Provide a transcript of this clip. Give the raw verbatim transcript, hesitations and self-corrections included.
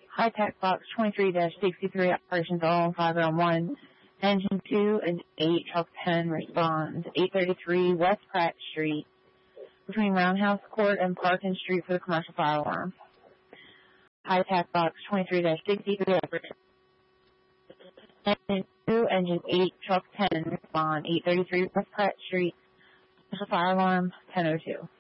High-Tech Box twenty-three dash sixty-three, operations all, five oh one. Engine two and eight, Truck ten, responds. eight thirty-three West Pratt Street, between Roundhouse Court and Parkin Street for the commercial fire alarm. High-Tech Box twenty-three dash sixty-three, operations. Engine two, Engine eight, Truck ten, respond. eight thirty-three West Pratt Street, commercial fire alarm, ten oh two.